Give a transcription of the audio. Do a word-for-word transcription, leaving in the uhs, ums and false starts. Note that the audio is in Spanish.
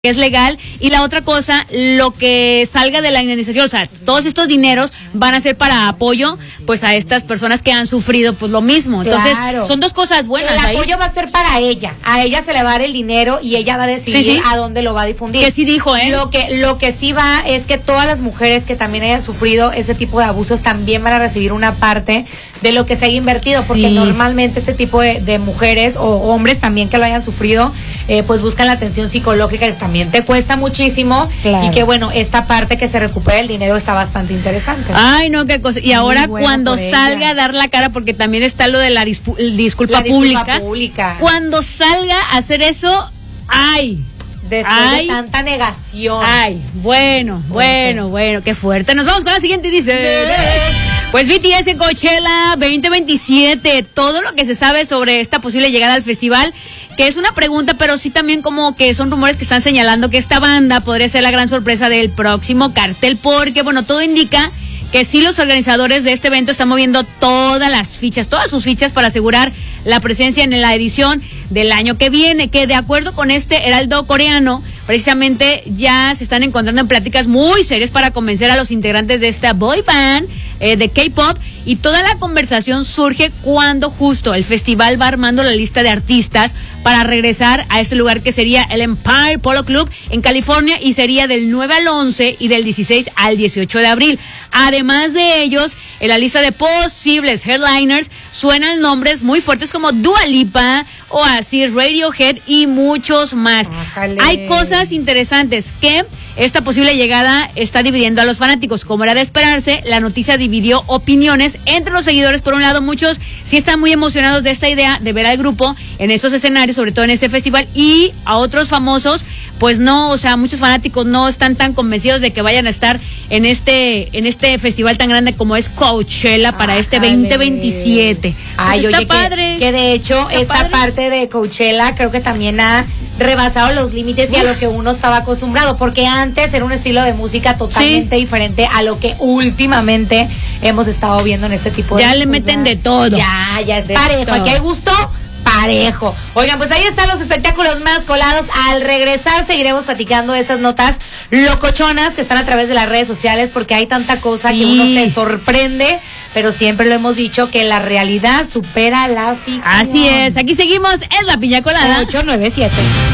que es legal, y la otra cosa, lo que salga de la indemnización, o sea, todos estos dineros van a ser para apoyo, pues, a estas personas que han sufrido, pues, lo mismo. Entonces, claro, son dos cosas buenas. El ahí. apoyo va a ser para ella, a ella se le va a dar el dinero y ella va a decidir sí, sí. a dónde lo va a difundir. Que sí dijo, ¿eh? Lo que, lo que sí va es que todas las mujeres que también hayan sufrido ese tipo de abusos también van a recibir una parte de lo que se haya invertido, porque sí. normalmente este tipo de, de mujeres o hombres también que lo hayan sufrido, eh, pues buscan la atención psicológica, que también te cuesta muchísimo, claro. y que bueno, esta parte que se recupera el dinero está bastante interesante. Ay, no, qué cosa. Y ahora cuando salga ella. a dar la cara, porque también está lo de la dispu- disculpa, la disculpa pública, pública, cuando salga a hacer eso, ay, después ay, de tanta negación. Ay, bueno, fuerte. bueno, bueno, qué fuerte. Nos vamos con la siguiente, dice. Pues B T S en Coachella veinte veintisiete, todo lo que se sabe sobre esta posible llegada al festival, que es una pregunta, pero sí también como que son rumores que están señalando que esta banda podría ser la gran sorpresa del próximo cartel, porque bueno, todo indica que sí, los organizadores de este evento están moviendo todas las fichas, todas sus fichas para asegurar la presencia en la edición del año que viene, que de acuerdo con este heraldo coreano, precisamente ya se están encontrando en pláticas muy serias para convencer a los integrantes de esta boy band eh, de K-pop, y toda la conversación surge cuando justo el festival va armando la lista de artistas para regresar a este lugar que sería el Empire Polo Club en California, y sería del nueve al once y del dieciséis al dieciocho de abril. Además de ellos, en la lista de posibles headliners suenan nombres muy fuertes como Dua Lipa, Oasis, Radiohead y muchos más. Ájale. Hay cosas interesantes que esta posible llegada está dividiendo a los fanáticos. Como era de esperarse, la noticia dividió opiniones entre los seguidores. Por un lado, muchos sí están muy emocionados de esta idea de ver al grupo en esos escenarios, sobre todo en este festival, y a otros famosos, pues no, o sea, muchos fanáticos no están tan convencidos de que vayan a estar en este en este festival tan grande como es Coachella para Ájale. este veinte veintisiete. Ay, pues está oye, padre. Que, que de hecho está esta padre. parte de Coachella creo que también ha rebasado los límites y a lo que uno estaba acostumbrado, porque antes era un estilo de música totalmente sí. diferente a lo que últimamente hemos estado viendo en este tipo de ya le meten de todo. Ya, ya es de parejo. Todo. Aquí hay gusto parejo. Oigan, pues ahí están los espectáculos más colados. Al regresar seguiremos platicando de esas notas locochonas que están a través de las redes sociales, porque hay tanta cosa sí. que uno se sorprende, pero siempre lo hemos dicho que la realidad supera la ficción. Así es, aquí seguimos en La Piña Colada ocho nueve siete.